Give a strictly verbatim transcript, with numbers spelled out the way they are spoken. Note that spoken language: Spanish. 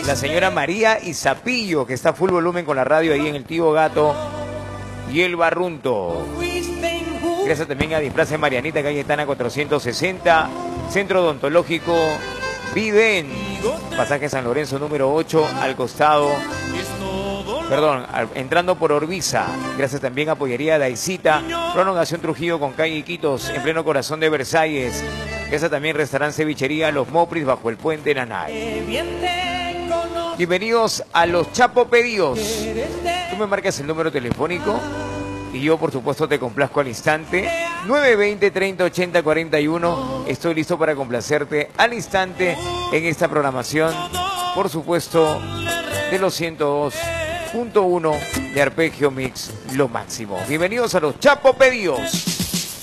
la señora María Izapillo, que está a full volumen con la radio ahí en el Tío Gato y el Barrunto. Gracias también a Disfraces Marianita, Cayetana cuatrocientos sesenta, Centro Odontológico Viven, pasaje San Lorenzo número ocho, al costado, perdón, al, entrando por Orbiza. Gracias también a Pollería Daisita, prolongación Trujillo con calle Iquitos, en pleno corazón de Versalles. Gracias también Restaurante Cevichería Los Mopris bajo el puente Nanay. Bienvenidos a los Chapo Pedidos. Tú me marcas el número telefónico y yo, por supuesto, te complazco al instante. nueve veinte, treinta, ochenta, cuarenta y uno. Estoy listo para complacerte al instante en esta programación, por supuesto, de los ciento dos punto uno de Arpegio Mix, lo máximo. Bienvenidos a los Chapo Pedidos.